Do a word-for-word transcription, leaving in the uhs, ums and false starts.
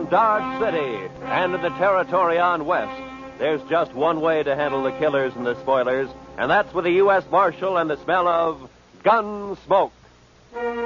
around Dodge City and in the territory on west, there's just one way to handle the killers and the spoilers, and that's with a U S Marshal and the smell of gun smoke.